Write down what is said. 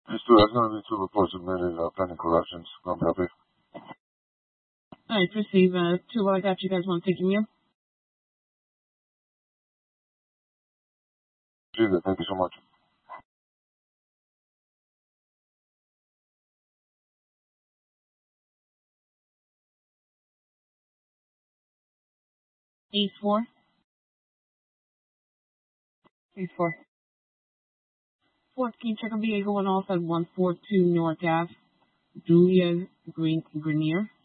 It's true. There's going to be 2 reports submitted pending corrections. Copy. Alright, receive. 2, I got you guys want to take your meal? Jesus, thank you so much. East 4. East 4. 4th, can you check a vehicle going off at 142 North Ave, Julia Grenier?